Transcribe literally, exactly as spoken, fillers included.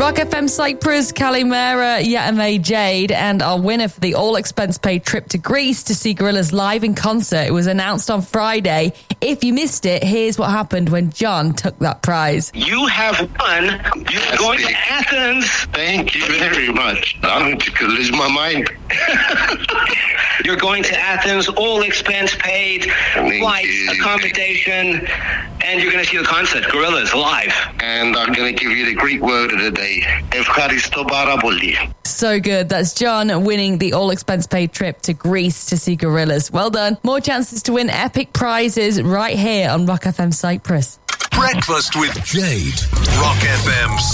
Rock F M Cyprus, Kalimera, Yatame Jade, and our winner for the all-expense-paid trip to Greece to see Gorillaz live in concert. It was announced on Friday. If you missed it, here's what happened when John took that prize. You have won. You're That's going big. to Athens. Thank you very much. I'm going to lose my mind. You're going to Athens, all expense paid, Thank flights, you. accommodation, and you're going to see the concert, Gorillaz, live. And I'm going to give you the Greek word of the day. Ευχαριστώ πάρα πολύ. So good. That's John winning the all-expense-paid trip to Greece to see Gorillaz. Well done. More chances to win epic prizes right here on Rock F M Cyprus. Breakfast with Jade. Rock F M